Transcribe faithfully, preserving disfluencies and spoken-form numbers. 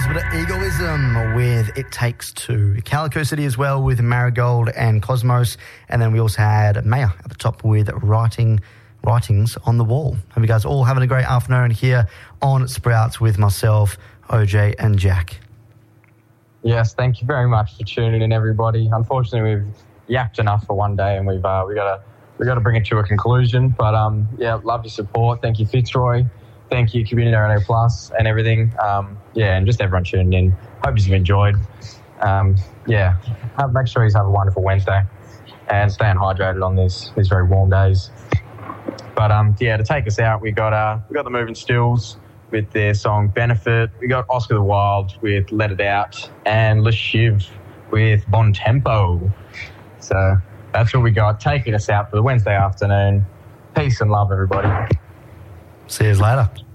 a bit of egoism with It Takes Two. Calico City as well with Marigold and Cosmos. And then we also had Maya at the top with Writing Writings on the Wall. Hope you guys are all having a great afternoon here on Sprouts with myself, O J and Jack. Yes, thank you very much for tuning in, everybody. Unfortunately, we've yapped enough for one day and we've uh, we got to we got to bring it to a conclusion. But um, yeah, love your support. Thank you, Fitzroy. Thank you, Community Radio Plus and everything. Um, yeah, and just everyone tuning in. Hope you've enjoyed. Um, yeah, have, make sure you have a wonderful Wednesday and staying hydrated on these these very warm days. But um, yeah, to take us out, we got uh, we got the Moving Stills with their song Benefit. We got Oscar the Wild with Let It Out and Le Shiv with Bon Tempo. So that's what we got, taking us out for the Wednesday afternoon. Peace and love, everybody. See you later.